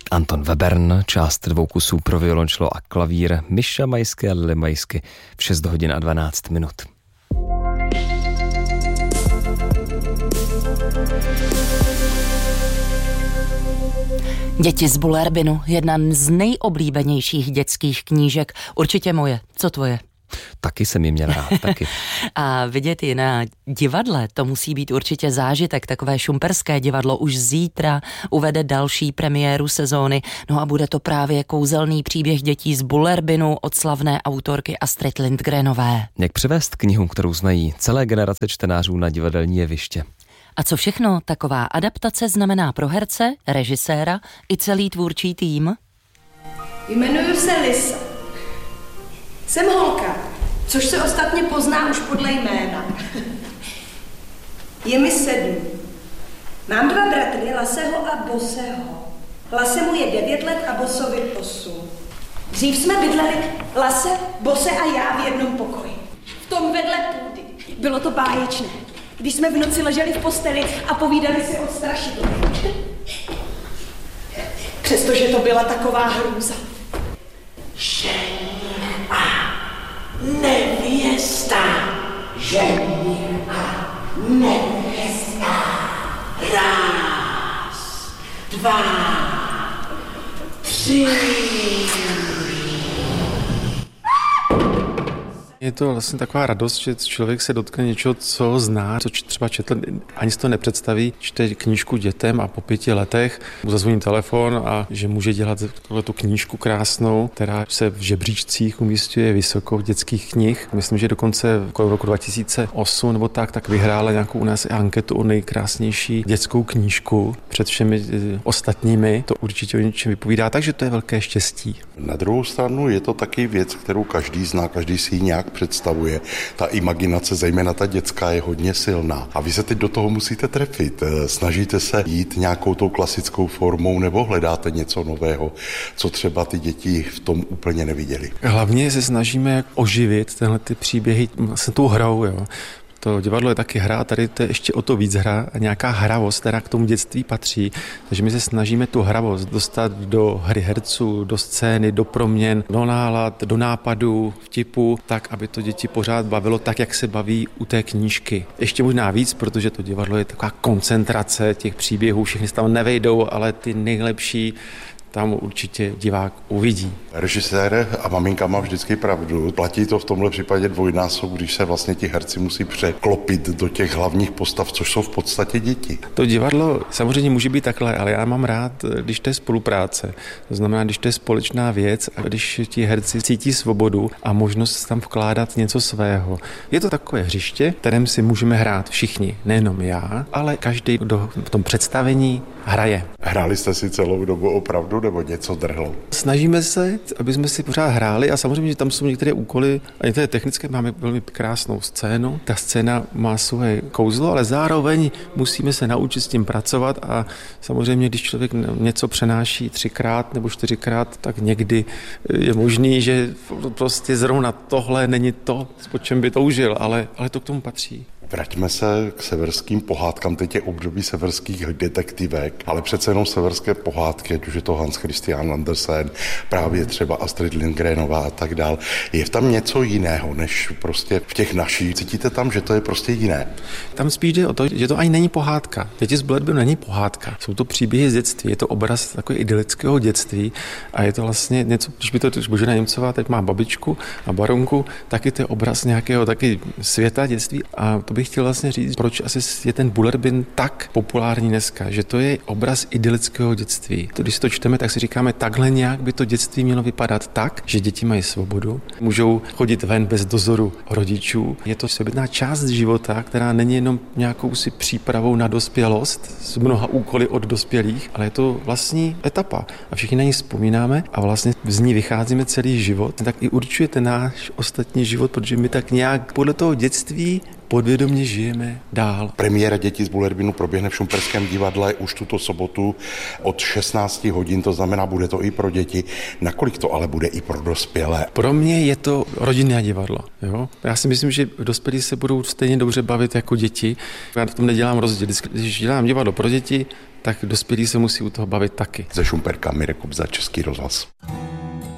Anton Webern, část 2 kusů pro violončelo a klavír, Miša Majsky a Lily Majsky v 6 hodin a 12 minut. Děti z Bullerbinu, jedna z nejoblíbenějších dětských knížek, určitě moje. Co tvoje? Taky jsem ji měl rád, taky. A vidět ji na divadle, to musí být určitě zážitek. Takové šumperské divadlo už zítra uvede další premiéru sezóny. No a bude to právě kouzelný příběh dětí z Bullerbinu od slavné autorky Astrid Lindgrenové. Jak převést knihu, kterou znají celé generace čtenářů, na divadelní jeviště? A co všechno taková adaptace znamená pro herce, režiséra i celý tvůrčí tým? Jmenuji se Lisa. Jsem holka, což se ostatně pozná už podle jména. Je mi 7. Mám 2 bratry, Laseho a Boseho. Lasemu je 9 let a Bosovi 8. Dřív jsme bydleli Lase, Bose a já v jednom pokoji. V tom vedle půdy. Bylo to báječné, když jsme v noci leželi v posteli a povídali si o strašidlech. Přestože to byla taková hrůza. Ženich a nevěsta, ženich a nevěsta. 1, 2, 3. Je to vlastně taková radost, že člověk se dotkne něčeho, co zná, co třeba četl, ani si to nepředstaví, čte knížku dětem a po 5 letech mu zazvoní telefon a že může dělat tu knížku krásnou, která se v žebříčcích umísťuje vysoko v dětských knih. Myslím, že dokonce v roku 2008 nebo tak vyhrála nějakou u nás anketu o nejkrásnější dětskou knížku před všemi ostatními. To určitě o něčem vypovídá, takže to je velké štěstí. Na druhou stranu je to taky věc, kterou každý zná, každý si ji nějak představuje. Ta imaginace, zejména ta dětská, je hodně silná. A vy se teď do toho musíte trefit. Snažíte se jít nějakou tou klasickou formou nebo hledáte něco nového, co třeba ty děti v tom úplně neviděli? Hlavně se snažíme oživit tyhle ty příběhy vlastně tou hrou, jo. To divadlo je taky hra, tady to je ještě o to víc hra a nějaká hravost, která k tomu dětství patří. Takže my se snažíme tu hravost dostat do hry herců, do scény, do proměn, do nálad, do nápadů, vtipu, tak, aby to děti pořád bavilo tak, jak se baví u té knížky. Ještě možná víc, protože to divadlo je taková koncentrace těch příběhů, všechny se tam nevejdou, ale ty nejlepší tam určitě divák uvidí. Režisér a maminka má vždycky pravdu. Platí to v tomhle případě dvojnásob, když se vlastně ti herci musí překlopit do těch hlavních postav, což jsou v podstatě děti. To divadlo samozřejmě může být takhle, ale já mám rád, když to je spolupráce. To znamená, když to je společná věc a když ti herci cítí svobodu a možnost tam vkládat něco svého. Je to takové hřiště, kterém si můžeme hrát všichni, nejenom já, ale každý, kdo v tom představení hraje. Hráli jste si celou dobu opravdu, nebo něco drhlo? Snažíme se, aby jsme si pořád hráli a samozřejmě, že tam jsou některé úkoly a některé technické. Máme velmi krásnou scénu. Ta scéna má svoje kouzlo, ale zároveň musíme se naučit s tím pracovat a samozřejmě, když člověk něco přenáší 3x nebo 4x, tak někdy je možný, že prostě zrovna tohle není to, po čem by toužil, ale to k tomu patří. Vraťme se k severským pohádkám. Teď je období severských detektivek, ale přece jenom severské pohádky, ať už je to Hans Christian Andersen, právě třeba Astrid Lindgrenová a tak dál. Je tam něco jiného, než prostě v těch našich. Cítíte tam, že to je prostě jiné? Tam spíš jde o to, že to ani není pohádka. Děti z Bullerbinu není pohádka. Jsou to příběhy z dětství, je to obraz takového idylického dětství a je to vlastně něco, když by to Božena Němcová teď má babičku a baronku, taky to je obraz nějakého taky světa dětství a to bych chtěl vlastně říct, proč asi je ten Bullerbin tak populární dneska, že to je obraz idylického dětství. Když si to čteme, tak si říkáme, takhle nějak by to dětství mělo vypadat tak, že děti mají svobodu, můžou chodit ven bez dozoru rodičů. Je to svobodná část života, která není jenom nějakou si přípravou na dospělost s mnoha úkoly od dospělých, ale je to vlastní etapa. A všichni na ní vzpomínáme a vlastně z ní vycházíme celý život. Tak i určuje ten náš ostatní život, protože my tak nějak podle toho dětství podvědomě žijeme dál. Premiéra Děti z Bullerbinu proběhne v Šumperském divadle už tuto sobotu od 16 hodin, to znamená, bude to i pro děti. Nakolik to ale bude i pro dospělé? Pro mě je to rodinné divadlo. Jo? Já si myslím, že dospělí se budou stejně dobře bavit jako děti. Já v tom nedělám rozdíl. Když dělám divadlo pro děti, tak dospělí se musí u toho bavit taky. Ze Šumperka Mirek Kobza, Český rozhlas.